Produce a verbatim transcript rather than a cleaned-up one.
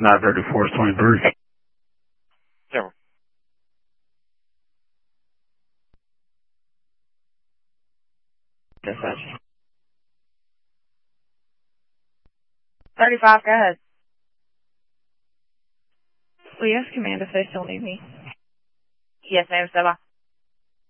nine thirty-four, twenty-three. Zero. Dispatch. thirty-five, go ahead. Will you ask command if they still need me? Yes, ma'am, Stella.